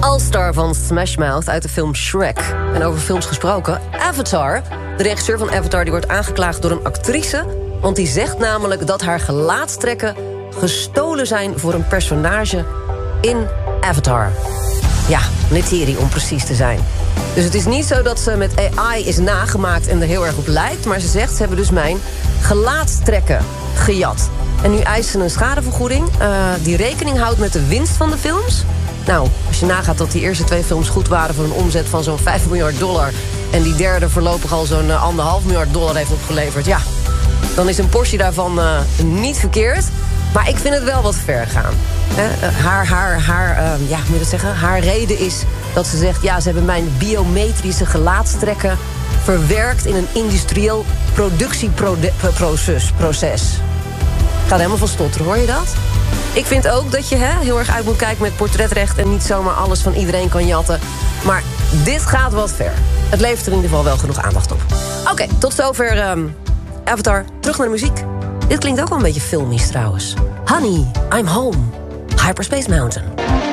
All-Star van Smash Mouth uit de film Shrek. En over films gesproken, Avatar. De regisseur van Avatar die wordt aangeklaagd door een actrice, want die zegt namelijk dat haar gelaatstrekken gestolen zijn voor een personage in Avatar. Ja, Neytiri om precies te zijn. Dus het is niet zo dat ze met AI is nagemaakt en er heel erg op lijkt, maar ze zegt, ze hebben dus mijn gelaatstrekken gejat. En nu eisen ze een schadevergoeding die rekening houdt met de winst van de films. Nou, als je nagaat dat die eerste 2 films goed waren voor een omzet van zo'n $5 miljard... en die derde voorlopig al zo'n $1,5 miljard heeft opgeleverd, ja, dan is een portie daarvan niet verkeerd. Maar ik vind het wel wat ver gaan. Haar reden is dat ze zegt, ja, ze hebben mijn biometrische gelaatstrekken verwerkt in een industrieel productieproces. Gaat helemaal van stotteren, hoor je dat? Ik vind ook dat je heel erg uit moet kijken met portretrecht en niet zomaar alles van iedereen kan jatten. Maar dit gaat wat ver. Het levert er in ieder geval wel genoeg aandacht op. Oké, tot zover Avatar. Terug naar de muziek. Dit klinkt ook wel een beetje filmisch trouwens. Honey, I'm home. Hyperspace Mountain.